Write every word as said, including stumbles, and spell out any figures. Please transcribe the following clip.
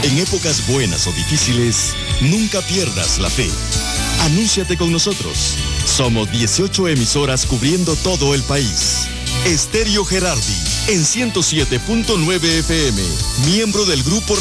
En épocas buenas o difíciles, nunca pierdas la fe. Anúnciate con nosotros. Somos dieciocho emisoras cubriendo todo el país. Estéreo Gerardi, en ciento siete punto nueve F M, miembro del grupo